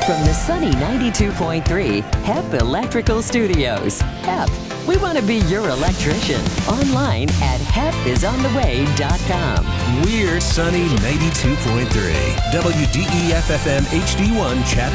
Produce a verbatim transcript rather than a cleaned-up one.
From the sunny ninety-two point three H E P Electrical Studios. H E P, we want to be your electrician. Online at hep is on the way dot com. We're Sunny ninety-two point three. W D E F F M H D one Chatham.